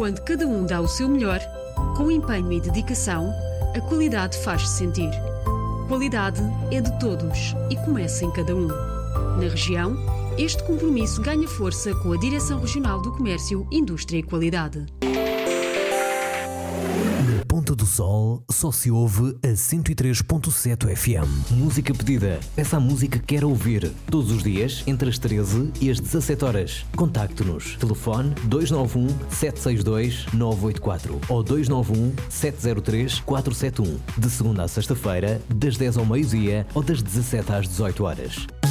Quando cada um dá o seu melhor, com empenho e dedicação, a qualidade faz-se sentir. Qualidade é de todos e começa em cada um. Na região, este compromisso ganha força com a Direção Regional do Comércio, Indústria e Qualidade. Na Ponta do Sol só se ouve a 103.7 FM. Música pedida. Peça a música que quer ouvir. Todos os dias, entre as 13 e as 17 horas. Contacte-nos. Telefone 291 762 984 ou 291 703 471. De segunda a sexta-feira, das 10 ao meio-dia ou das 17 às 18 horas.